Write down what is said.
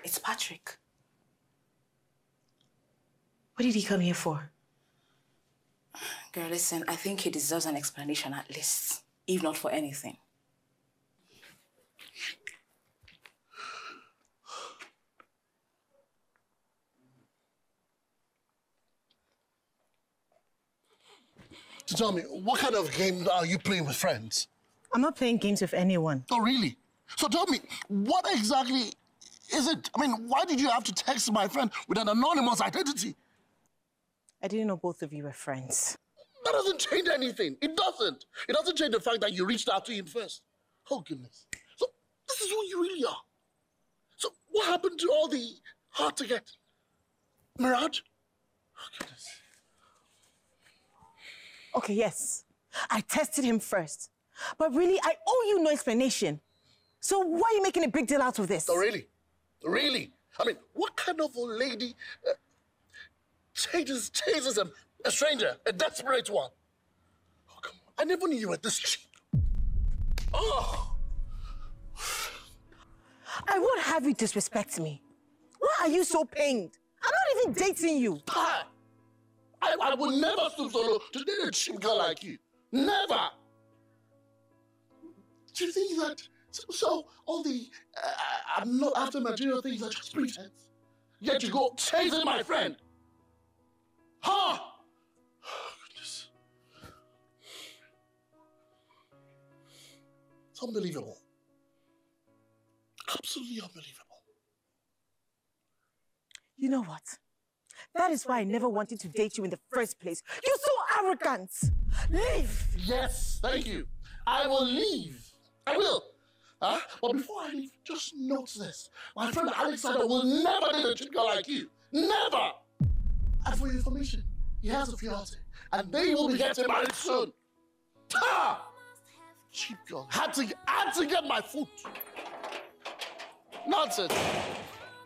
It's Patrick. What did he come here for? Girl, listen, I think he deserves an explanation at least, if not for anything. So tell me, what kind of game are you playing with friends? I'm not playing games with anyone. Oh, really? So tell me, what exactly is it? I mean, why did you have to text my friend with an anonymous identity? I didn't know both of you were friends. That doesn't change anything. It doesn't. It doesn't change the fact that you reached out to him first. Oh, goodness. So this is who you really are. So what happened to all the hard to get? Mirage? Oh, goodness. Okay, yes. I tested him first. But really, I owe you no explanation. So why are you making a big deal out of this? Oh, really? Really? I mean, what kind of a lady chases a stranger, a desperate one? Oh, come on. I never knew you were this cheap. Oh! I won't have you disrespect me. Why are you so pained? I'm not even dating you. I would never stoop so low to date a cheap girl like you. Never! Do you think that... So all the I'm not after material things are just pretense? Yet you go chasing my friend? Huh? Oh, goodness. It's unbelievable. Absolutely unbelievable. You know what? That is why I never wanted to date you in the first place. You're so arrogant! Leave! Yes, thank you. I will leave. I will. But before I leave, just note this. My friend Alexander will never date a cheap girl like you. Never! And for your information, he has a fiance. And they will be getting married soon. Ha! Cheap girl. Had to get my foot. Nonsense.